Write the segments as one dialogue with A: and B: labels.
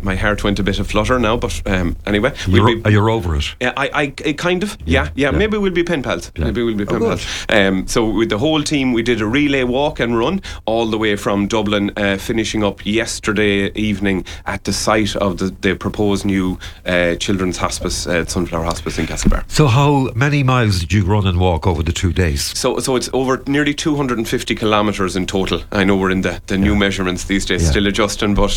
A: my heart went a bit aflutter now, but anyway.
B: You're over it?
A: I kind of, yeah. Maybe we'll be pen pals. So with the whole team, we did a relay walk and run all the way from Dublin, finishing up yesterday evening at the site of the proposed new children's hospice, Sunflower Hospice in Castlebar.
B: So how many miles did you run and walk over the 2 days?
A: So it's over nearly 250 kilometres in total. I know we're in the new measurements these days, still adjusting, but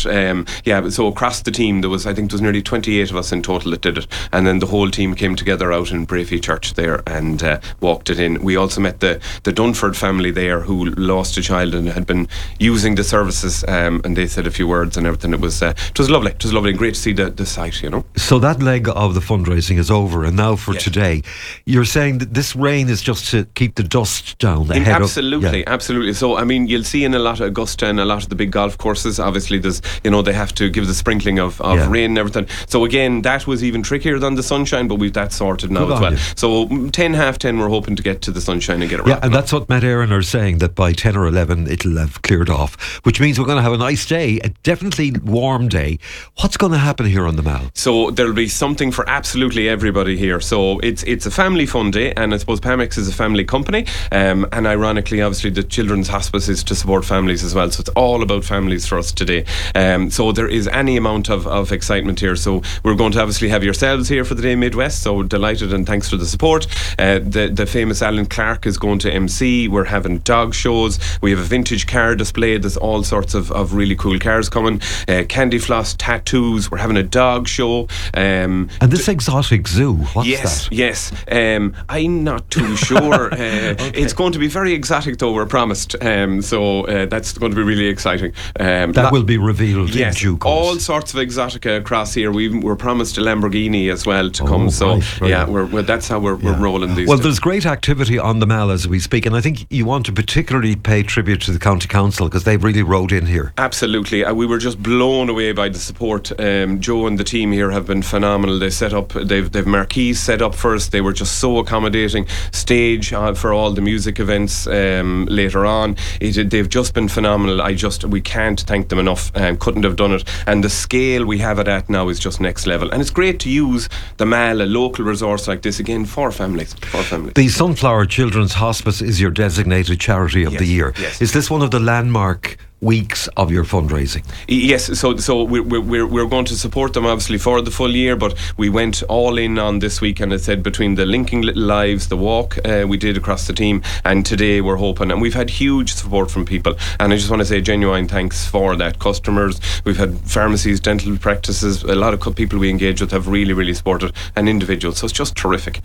A: so across the team there was nearly 28 of us in total that did it, and then the whole team came together out in Brafey Church there and walked it in. We also met the Dunford family there who lost a child and had been using the services, and they said a few words and everything. It was lovely. It was lovely and great to see the site, you know.
B: So that leg of the fundraising is over, and now for today, you're saying that this rain is just to keep the dust down ahead
A: absolutely. So I mean, you'll see in a lot of Augusta and a lot of the big golf courses, obviously there's, they have to give the sprinkling of rain and everything. So again, that was even trickier than the sunshine, but we've that sorted now as well. So 10:30 we're hoping to get to the sunshine and get it wrapped
B: and
A: up.
B: that's what Met Éireann are saying, that by 10 or 11 it'll have cleared off, which means we're going to have a nice day, a definitely warm day. What's going to happen here on the Mall?
A: So there'll be something for absolutely everybody here. So it's a family fun day, and I suppose Pamex is a family company, and ironically, obviously, the Children's Hospice is to support families as well. So it's all about families for us today. So there is any amount of excitement here. So we're going to obviously have yourselves here for the Day Midwest. So delighted, and thanks for the support. The famous Alan Clark is going to MC. We're having dog shows. We have a vintage car display. There's all sorts of really cool cars coming. Candy floss, tattoos. We're having a dog show.
B: And this exotic zoo, what's that?
A: Yes. I'm not too sure. It's going to be very exotic, though, we're promised. So that's going to be really exciting.
B: That will be revealed in due course.
A: All sorts of exotica across here. We're promised a Lamborghini as well to come. So that's how we're rolling these.
B: Well, there's great activity on the Mall as we speak, and I think you want to particularly pay tribute to the County Council because they've really rode in here.
A: Absolutely. We were just blown away by the support. Joe and the team here have been phenomenal. They've marquees set up for us. They were just so accommodating. Stage for all the music events later on. They've just been phenomenal. We can't thank them enough. Couldn't have done it. And the scale we have it at now is just next level. And it's great to use the Mall, a local resource like this, again, for families.
B: The Sunflower Children's Hospice is your designated charity of the year.
A: Yes.
B: Is this one of the landmark weeks of your fundraising?
A: Yes, so we're going to support them obviously for the full year, but we went all in on this week, and I said between the Linking Little Lives, the walk we did across the team, and today we're hoping, and we've had huge support from people, and I just want to say genuine thanks for that. Customers, we've had pharmacies, dental practices, a lot of people we engage with have really supported, and individuals, so it's just terrific.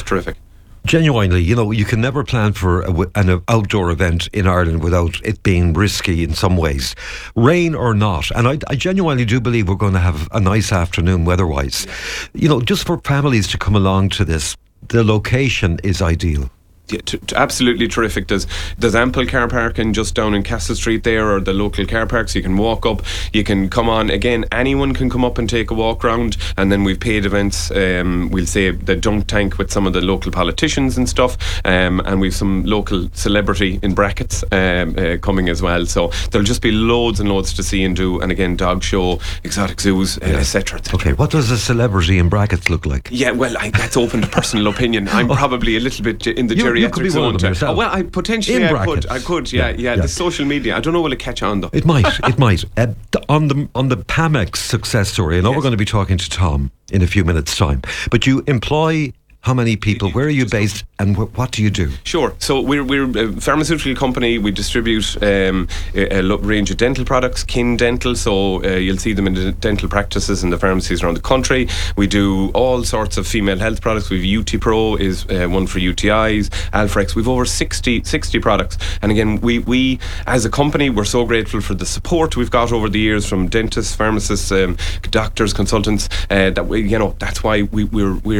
B: Genuinely, you can never plan for an outdoor event in Ireland without it being risky in some ways, rain or not. And I genuinely do believe we're going to have a nice afternoon weather-wise. Just for families to come along to this, the location is ideal.
A: Absolutely terrific. There's ample car parking just down in Castle Street there, or the local car parks. You can walk up, you can come on. Again, anyone can come up and take a walk round, and then we've paid events. We'll say the dunk tank with some of the local politicians and stuff, and we've some local celebrity in brackets coming as well. So there'll just be loads and loads to see and do, and again, dog show, exotic zoos, etc.
B: Okay, what does a celebrity in brackets look like?
A: Yeah, well, that's open to personal opinion. I'm probably a little bit in the jury.
B: You could be one of them yourself.
A: Well, I could. Yeah. The social media. I don't know will it catch on though.
B: It might. On the Pamex success story, I know we're going to be talking to Tom in a few minutes' time, but you employ how many people? Where are you based, and what do you do? Sure.
A: So we're a pharmaceutical company. We distribute a range of dental products, Kin Dental. So you'll see them in the dental practices and the pharmacies around the country. We do all sorts of female health products. We've UT Pro is one for UTIs, Alfrex. We've over 60 products. And again, we as a company, we're so grateful for the support we've got over the years from dentists, pharmacists, doctors, consultants. That's why we're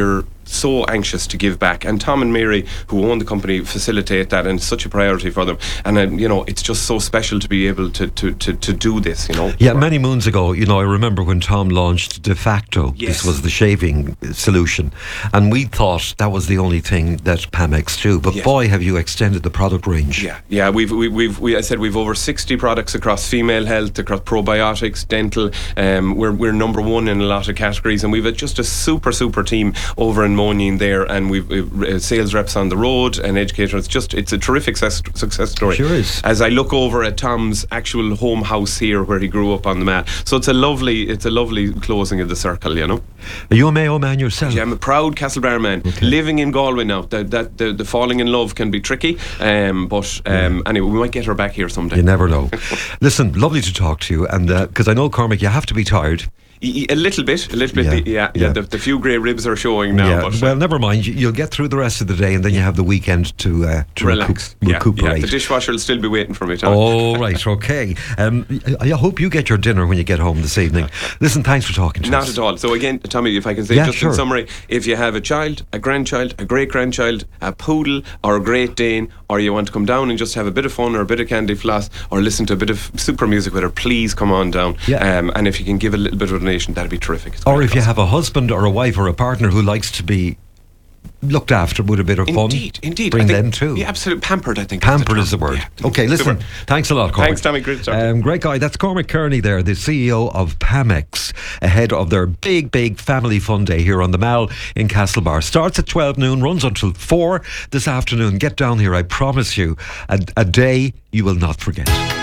A: so anxious to give back, and Tom and Mary, who own the company, facilitate that, and it's such a priority for them. And it's just so special to be able to do this.
B: Yeah, many moons ago, I remember when Tom launched De Facto.
A: Yes.
B: This was the shaving solution, and we thought that was the only thing that Pamex do. But boy, have you extended the product range.
A: Yeah. We've over 60 products across female health, across probiotics, dental. We're number one in a lot of categories, and we've just a super team over in Monaghan there, and we've sales reps on the road and educators. It's a terrific success story.
B: Sure is.
A: As I look over at Tom's actual home house here, where he grew up on the Mall, so it's a lovely closing of the circle.
B: Are you a Mayo man yourself?
A: Yeah, I'm a proud Castlebar man.
B: Okay.
A: Living in Galway now. The falling in love can be tricky, but anyway, we might get her back here someday.
B: You never know. Listen, lovely to talk to you, and because I know, Cormac, you have to be tired.
A: A little bit.
B: Yeah.
A: The few grey ribs are showing now.
B: Yeah.
A: But,
B: well, never mind. You'll get through the rest of the day, and then you have the weekend to
A: relax,
B: recuperate.
A: Yeah. The dishwasher will still be waiting for me. Tom.
B: Oh, right, okay. I hope you get your dinner when you get home this evening. Listen, thanks for talking to us.
A: Not at all. So again, Tommy, if I can say in summary, if you have a child, a grandchild, a great-grandchild, a poodle or a Great Dane, or you want to come down and just have a bit of fun or a bit of candy floss or listen to a bit of super music with her, please come on down.
B: Yeah.
A: And if you can give a little bit of a donation, that'd be terrific.
B: Or if you have a husband or a wife or a partner who likes to be looked after with a bit of fun,
A: indeed.
B: Bring them too.
A: Yeah, absolutely. Pampered, I think.
B: Pampered is the word.
A: Yeah.
B: Okay, listen.
A: Super.
B: Thanks a lot, Cormac.
A: Thanks, Tommy. Great talking.
B: Great guy. That's Cormac Kearney there, the CEO of Pamex, ahead of their big family fun day here on the Mall in Castlebar. Starts at 12 noon, runs until 4 this afternoon. Get down here, I promise you. A day you will not forget.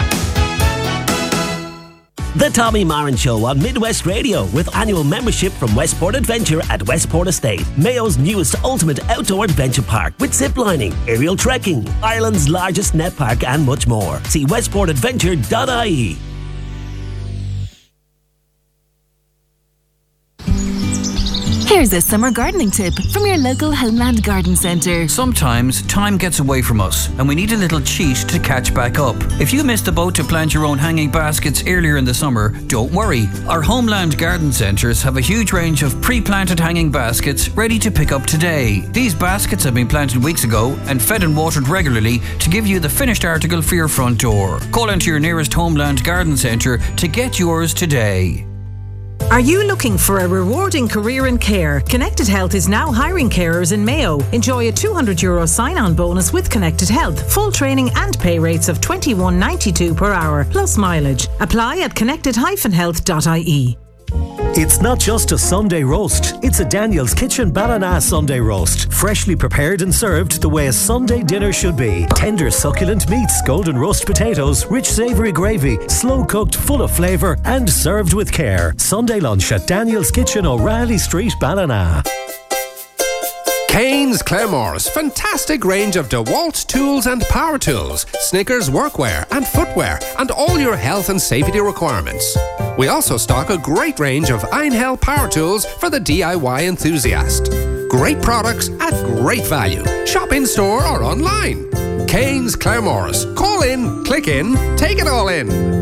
C: The Tommy Marin Show on Midwest Radio, with annual membership from Westport Adventure at Westport Estate, Mayo's newest ultimate outdoor adventure park, with ziplining, aerial trekking, Ireland's largest net park, and much more. See westportadventure.ie.
D: Here's a summer gardening tip from your local Homeland Garden Centre.
E: Sometimes time gets away from us and we need a little cheat to catch back up. If you missed the boat to plant your own hanging baskets earlier in the summer, don't worry. Our Homeland Garden Centres have a huge range of pre-planted hanging baskets ready to pick up today. These baskets have been planted weeks ago and fed and watered regularly to give you the finished article for your front door. Call into your nearest Homeland Garden Centre to get yours today.
F: Are you looking for a rewarding career in care? Connected Health is now hiring carers in Mayo. Enjoy a €200 sign-on bonus with Connected Health, full training and pay rates of $21.92 per hour, plus mileage. Apply at connected-health.ie.
G: It's not just a Sunday roast, it's a Daniel's Kitchen Ballina Sunday roast. Freshly prepared and served the way a Sunday dinner should be. Tender succulent meats, golden roast potatoes, rich savoury gravy, slow cooked, full of flavour and served with care. Sunday lunch at Daniel's Kitchen, O'Reilly Street, Ballina.
H: Kane's Claremores, fantastic range of DeWalt tools and power tools, Snickers workwear and footwear, and all your health and safety requirements. We also stock a great range of Einhell power tools for the DIY enthusiast. Great products at great value. Shop in store or online. Kane's Claremores. Call in, click in, take it all in.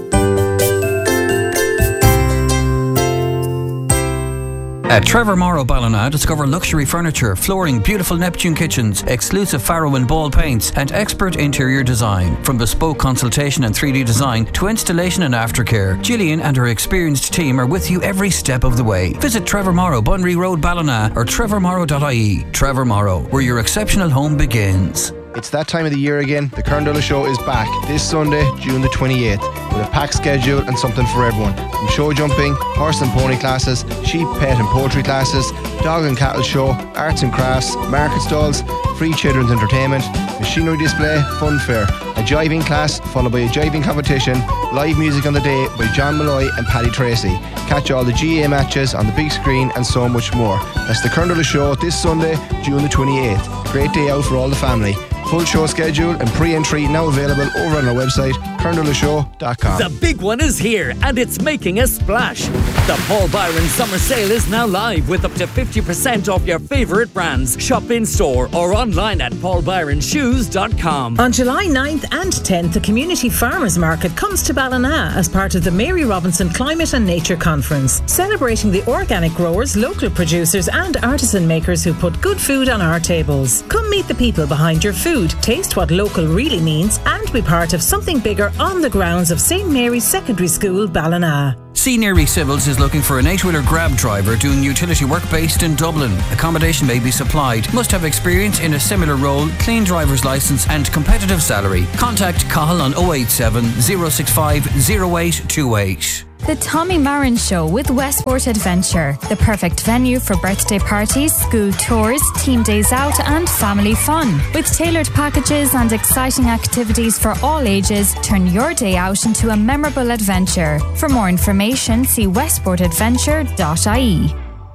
E: At Trevor Morrow Ballina, discover luxury furniture, flooring, beautiful Neptune kitchens, exclusive Faro and Ball paints, and expert interior design. From bespoke consultation and 3D design to installation and aftercare, Gillian and her experienced team are with you every step of the way. Visit Trevor Morrow, Bunry Road, Ballina, or trevormorrow.ie. Trevor Morrow, where your exceptional home begins.
I: It's that time of the year again. The Kern Show is back this Sunday, June the 28th, with a packed schedule and something for everyone. From show jumping, horse and pony classes, sheep, pet and poultry classes, dog and cattle show, arts and crafts, market stalls, free children's entertainment, machinery display, fun fair, a jiving class followed by a jiving competition, live music on the day by John Malloy and Paddy Tracy. Catch all the GA matches on the big screen and so much more. That's the Kern Show this Sunday, June the 28th. Great day out for all the family. Full show schedule and pre-entry now available over on our website, kerndolashow.com.
J: The big one is here and it's making a splash. The Paul Byron Summer Sale is now live with up to 50% off your favourite brands. Shop in store or online at paulbyronshoes.com.
F: On July 9th and 10th, the Community Farmers Market comes to Ballina as part of the Mary Robinson Climate and Nature Conference, celebrating the organic growers, local producers and artisan makers who put good food on our tables. Come meet the people behind your food, taste what local really means and be part of something bigger on the grounds of St Mary's Secondary School, Ballina.
E: C. Neary Civils is looking for an 8-wheeler grab driver doing utility work based in Dublin. Accommodation may be supplied. Must have experience in a similar role, clean driver's licence and competitive salary. Contact Cahill on 087 065 0828.
K: The Tommy Marin Show with Westport Adventure. The perfect venue for birthday parties, school tours, team days out and family fun. With tailored packages and exciting activities for all ages, turn your day out into a memorable adventure. For more information, see westportadventure.ie.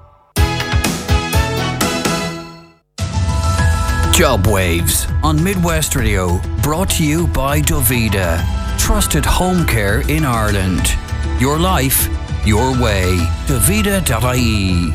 E: Job Waves on Midwest Radio. Brought to you by Dovida. Trusted home care in Ireland. Your life, your way. Dovida.ie.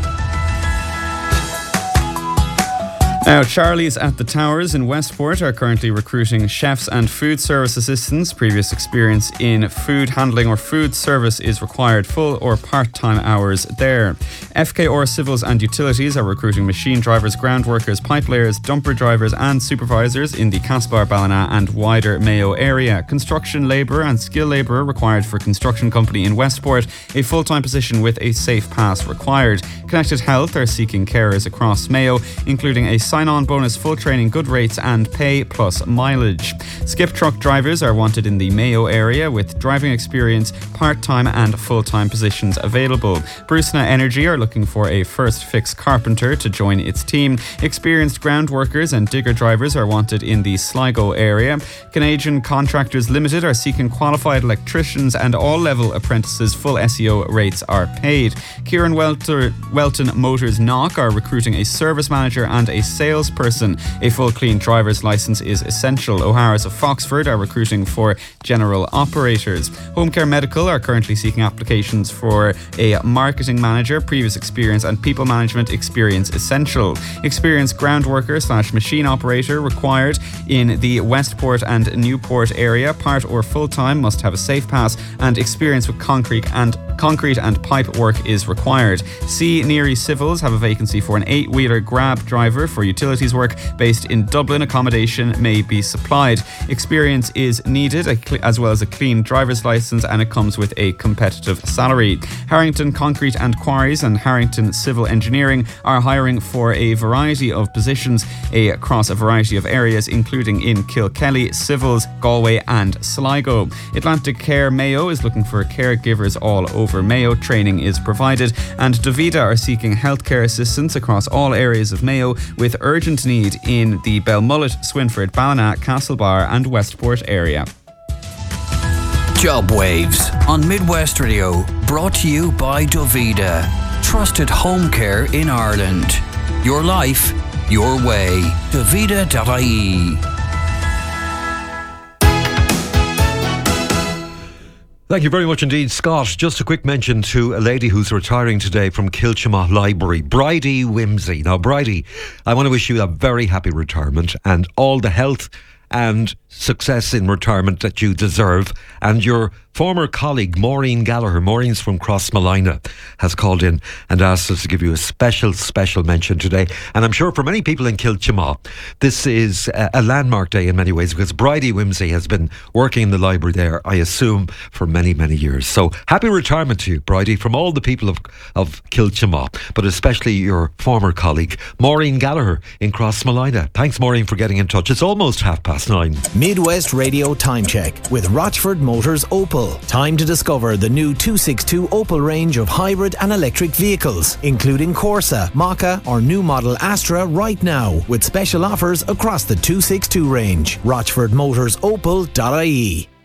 L: Now, Charlie's at the Towers in Westport are currently recruiting chefs and food service assistants. Previous experience in food handling or food service is required, full or part-time hours there. FKR Civils and Utilities are recruiting machine drivers, ground workers, pipe layers, dumper drivers and supervisors in the Castlebar, Ballina and wider Mayo area. Construction labourer and skill labourer required for construction company in Westport. A full-time position with a safe pass required. Connected Health are seeking carers across Mayo, including a sign-on bonus, full training, good rates and pay plus mileage. Skip truck drivers are wanted in the Mayo area with driving experience, part-time and full-time positions available. Brucena Energy are looking for a first fix carpenter to join its team. Experienced ground workers and digger drivers are wanted in the Sligo area. Canadian Contractors Limited are seeking qualified electricians and all-level apprentices. Full SEO rates are paid. Kieran Welton Motors Knock are recruiting a service manager and a salesperson. A full clean driver's licence is essential. O'Hara's of Foxford are recruiting for general operators. Home Care Medical are currently seeking applications for a marketing manager. Previous experience and people management experience essential. Experienced ground worker / machine operator required in the Westport and Newport area. Part or full-time, must have a safe pass and experience with concrete and pipe work is required. C. Neary Civils have a vacancy for an 8-wheeler grab driver for utilities work based in Dublin. Accommodation may be supplied. Experience is needed as well as a clean driver's licence, and it comes with a competitive salary. Harrington Concrete and Quarries and Harrington Civil Engineering are hiring for a variety of positions across a variety of areas, including in Kilkelly, Civils, Galway and Sligo. Atlantic Care Mayo is looking for caregivers all over Mayo. Training is provided, and Dovida are seeking healthcare assistance across all areas of Mayo with urgent need in the Belmullet, Swinford, Ballina, Castlebar and Westport area.
E: Job Waves on Midwest Radio. Brought to you by Dovida. Trusted home care in Ireland. Your life, your way. Dovida.ie.
B: Thank you very much indeed, Scott. Just a quick mention to a lady who's retiring today from Kilchama Library, Bridie Whimsy. Now, Bridie, I want to wish you a very happy retirement and all the health and success in retirement that you deserve. And your former colleague Maureen Gallagher, Maureen's from Crossmolina, has called in and asked us to give you a special mention today. And I'm sure for many people in Kilchama, this is a landmark day in many ways, because Bridie Whimsy has been working in the library there, I assume, for many, many years. So happy retirement to you, Bridie, from all the people of Kilchama, but especially your former colleague Maureen Gallagher in Crossmolina. Thanks, Maureen, for getting in touch. It's almost 9:30.
M: Midwest Radio Time Check with Rochford Motors Opel. Time to discover the new 262 Opel range of hybrid and electric vehicles, including Corsa, Mokka or new model Astra right now, with special offers across the 262 range. RochfordMotorsOpel.ie.